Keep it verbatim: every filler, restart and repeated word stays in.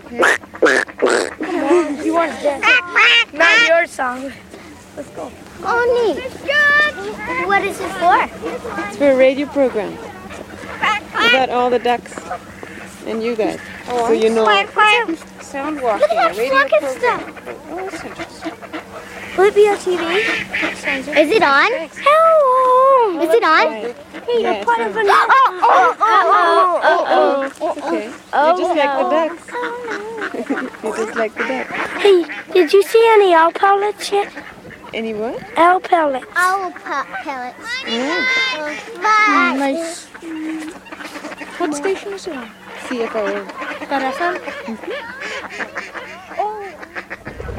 You want this? Not your song. Let's go. Oh, neat. What is it for? It's for a radio program about all the ducks and you guys. So you know. Sound walking, a radio program. Oh, that's interesting. Will it be on T V? Is it on? Hello. Is it on? Hey, yeah, part of an. oh, Oh, oh, oh, oh, oh, oh. Okay. Oh, You're just like no. the ducks. You're just like the ducks. Hey, did you see any owl pellets yet? Any what? Owl pellets. Owl pe- pellets. Yeah. Bye. Nice. What station is it on? C F O. That F M?